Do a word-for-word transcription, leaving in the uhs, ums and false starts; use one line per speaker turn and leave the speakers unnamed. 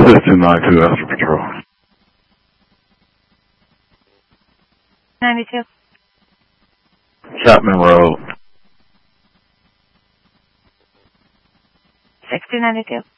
fifteen ninety-two Astro Patrol.
ninety-two.
Chapman Road.
sixty ninety-two.